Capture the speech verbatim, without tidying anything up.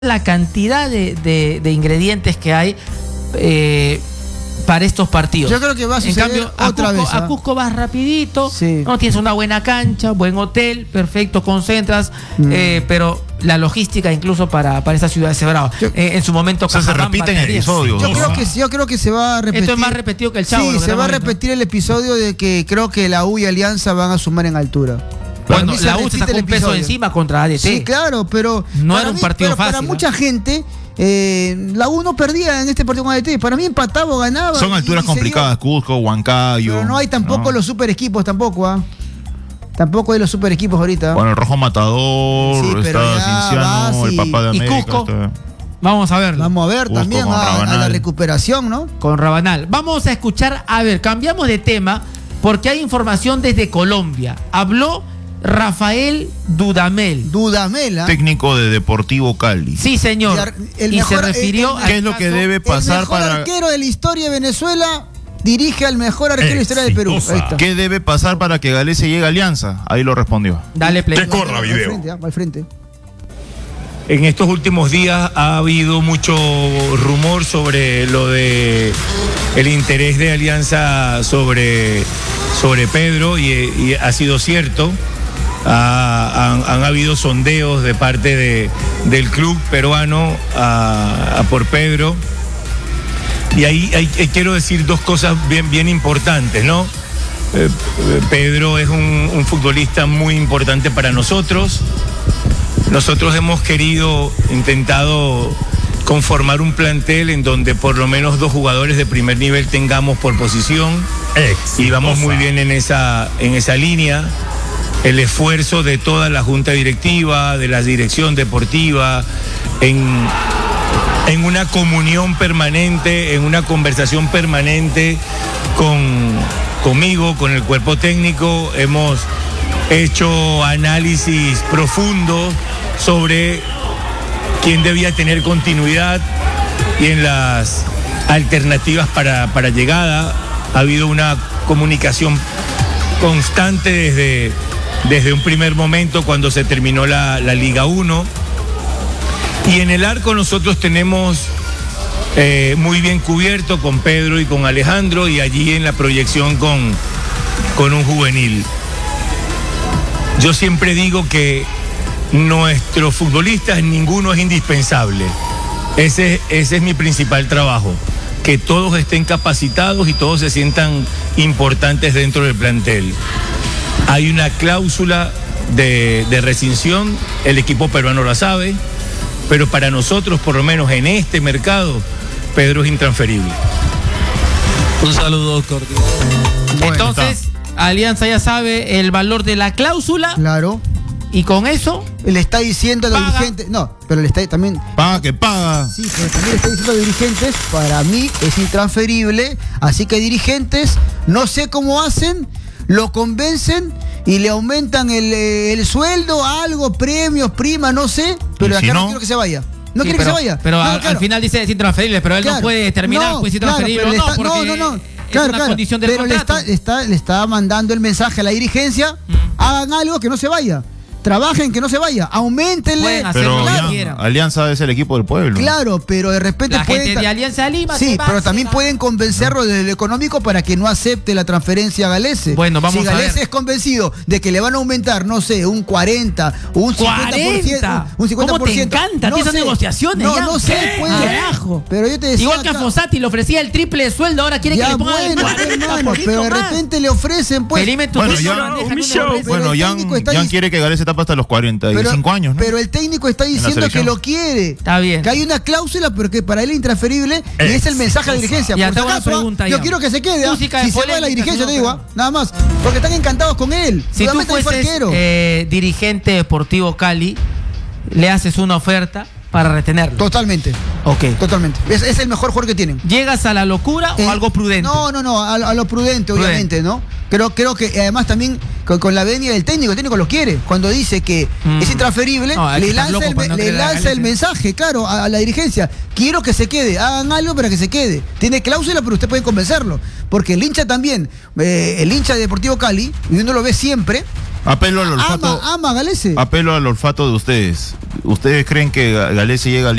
la cantidad de, de, de ingredientes que hay eh, para estos partidos. Yo creo que va a suceder en cambio, a otra Cusco, vez. ¿eh? A Cusco vas rapidito, sí. no tienes una buena cancha, buen hotel, perfecto, concentras, mm. eh, pero la logística incluso para, para esta ciudad es brava. Yo, eh, en su momento... O sea, se repite en episodios. Yo creo, que, yo creo que se va a repetir. Esto es más repetido que el Chavo. Sí, se va a repetir el episodio de que creo que la U y Alianza van a sumar en altura. Bueno, la U se sacó un peso de encima contra A D T. Sí, claro, pero... No era un mí, partido pero fácil. Para mucha gente... Eh, la U no perdía en este partido con A D T. Para mí empataba o ganaba. Son alturas complicadas, Cusco, Huancayo. Pero no hay tampoco ¿no? los super equipos tampoco, ¿ah? ¿eh? Tampoco hay los super equipos ahorita. Bueno, el Rojo Matador, sí, está Cinciano, va, sí. el Papá de América. ¿Y Cusco? Está... Vamos a ver. Vamos a ver Cusco también a, a la recuperación, ¿no? Con Rabanal. Vamos a escuchar, a ver, cambiamos de tema porque hay información desde Colombia. Habló Rafael Dudamel. Dudamel, ¿eh? Técnico de Deportivo Cali. Sí, señor. Y, el mejor, y se refirió el, a qué es lo que debe pasar el mejor para... arquero de la historia de Venezuela dirige al mejor arquero de la historia del Perú. Ahí está. ¿Qué debe pasar para que Galese llegue a Alianza? Ahí lo respondió. Dale play. Que corra video. Al frente, al frente. En estos últimos días ha habido mucho rumor sobre lo de el interés de Alianza sobre, sobre Pedro y, y ha sido cierto. Ah, han, han habido sondeos de parte de, del club peruano a, a por Pedro. Y ahí hay, hay, quiero decir dos cosas bien, bien importantes, ¿no? Eh, Pedro es un, un futbolista muy importante para nosotros. Nosotros hemos querido, intentado conformar un plantel en donde por lo menos dos jugadores de primer nivel tengamos por posición. Exitosa. Y vamos muy bien en esa, en esa línea. El esfuerzo de toda la junta directiva, de la dirección deportiva, en, en una comunión permanente, en una conversación permanente con, conmigo, con el cuerpo técnico. Hemos hecho análisis profundos sobre quién debía tener continuidad y en las alternativas para, para llegada. Ha habido una comunicación constante desde... desde un primer momento cuando se terminó la, la Liga uno. Y en el arco nosotros tenemos eh, muy bien cubierto con Pedro y con Alejandro, y allí en la proyección con, con un juvenil. Yo siempre digo que nuestros futbolistas, ninguno es indispensable. Ese, ese es mi principal trabajo, que todos estén capacitados y todos se sientan importantes dentro del plantel. Hay una cláusula de, de rescisión, el equipo peruano la sabe, pero para nosotros, por lo menos en este mercado, Pedro es intransferible. Un saludo cordial. Bueno, entonces, está. Alianza ya sabe el valor de la cláusula. Claro. Y con eso le está diciendo a los paga. dirigentes, no, pero le está también paga que paga. Sí, pero también le está diciendo a los dirigentes, para mí es intransferible, así que dirigentes, no sé cómo hacen, lo convencen y le aumentan el, el sueldo, algo, premios, prima, no sé, pero acá si no, no quiero que se vaya. No sí, quiere pero, que se vaya. Pero no, al, claro. al final dice es intransferible, pero él claro. no puede terminar, no, pues intransferible. Claro, no, está, porque no, no, no. Es Claro, una claro, condición del pero contrato. le está, está, le está mandando el mensaje a la dirigencia, mm. hagan algo que no se vaya. Trabajen, que no se vaya, aumentenle. Pero claro. Alianza, Alianza es el equipo del pueblo. Claro, pero de repente la pueden, gente de Alianza Lima. sí, pero también va. pueden convencerlo del económico para que no acepte la transferencia a Galese. Bueno, vamos si a ver. Si Galese es convencido de que le van a aumentar, no sé, un cuarenta, un cincuenta por ciento, un cincuenta por ciento. ¿Cómo te encanta? No Esas negociaciones. No, ya. no sé, puede. Carajo. Pero yo te decía igual que a Fossati le ofrecía el triple de sueldo, ahora quiere ya, que le ponga bueno, el cuarenta por ciento pero de repente le ofrecen, pues. Bueno, ya, bueno, Jan, Jan quiere que Galese tape hasta los cuarenta. Pero, cinco años, ¿no? Pero el técnico está diciendo que lo quiere. Está bien. Que hay una cláusula, pero que para él es intransferible. Y es el mensaje a la dirigencia. Ya, Por te si acaso, pregunta, yo ya. quiero que se quede. ¿eh? Si se va de la dirigencia, no, te digo, pero... nada más. Porque están encantados con él. Si tú fueses eh, dirigente deportivo Cali, le haces una oferta para retenerlo. Totalmente. Ok. Totalmente. Es, es el mejor jugador que tienen. ¿Llegas a la locura eh, o algo prudente? No, no, no, a, a lo prudente, prudente, obviamente, ¿no? Creo, creo que además también con, con la venia del técnico, el técnico lo quiere. Cuando dice que mm. es intransferible, no, le lanza, el, no le lanza el mensaje, claro, a, a la dirigencia. Quiero que se quede, hagan algo para que se quede. Tiene cláusula, pero usted puede convencerlo. Porque el hincha también, eh, el hincha de Deportivo Cali, y uno lo ve siempre, Apelo al olfato. Ama, ama a Galese. Apelo al olfato de ustedes. ¿Ustedes creen que Galese llega al